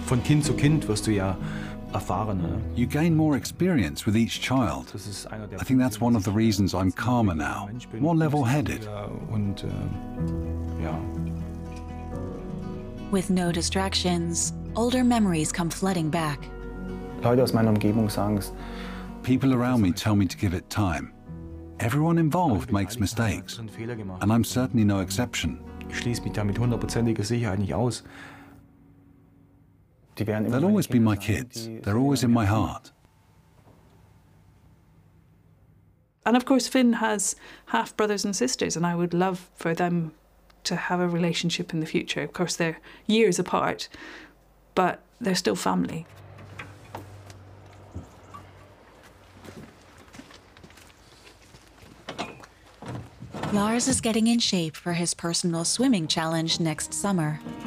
Von Kind zu Kind wirst du ja erfahrener. You gain more experience with each child. I think that's one of the reasons I'm calmer now, more level-headed. Und ja. With no distractions, older memories come flooding back. Leute aus meiner Umgebung sagen es. People around me tell me to give it time. Everyone involved makes mistakes, and I'm certainly no exception. Ich schließe mich da mit 100%iger Sicherheit nicht aus. They'll always be my kids. They're always in my heart. And of course, Finn has half brothers and sisters, and I would love for them to have a relationship in the future. Of course, they're years apart, but they're still family. Lars is getting in shape for his personal swimming challenge next summer.